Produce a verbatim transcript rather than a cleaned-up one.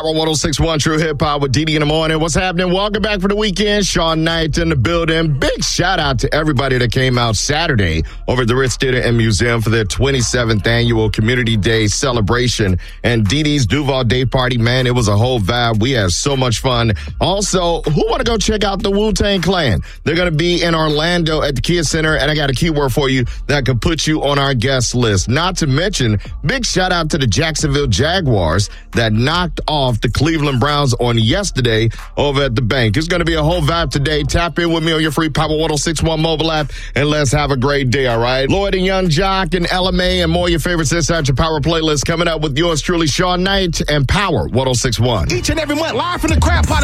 Power one oh six point one True Hip Hop with Dee Dee in the morning. What's happening? Welcome back for the weekend. Sean Knight in the building. Big shout out to everybody that came out Saturday over at the Ritz Theater and Museum for their twenty-seventh annual Community Day celebration. And Dee Dee's Duval Day Party, man, it was a whole vibe. We had so much fun. Also, who want to go check out the Wu-Tang Clan? They're going to be in Orlando at the Kia Center, and I got a keyword for you that could put you on our guest list. Not to mention, big shout out to the Jacksonville Jaguars that knocked off the Cleveland Browns on yesterday over at the bank. It's going to be a whole vibe today. Tap in with me on your free Power one oh six point one mobile app, and let's have a great day, all right? Lloyd and Young Jock and Ella May and more of your favorites inside your Power playlist coming up with yours truly, Sean Knight and Power one oh six point one. Each and every month, live from the crab pot.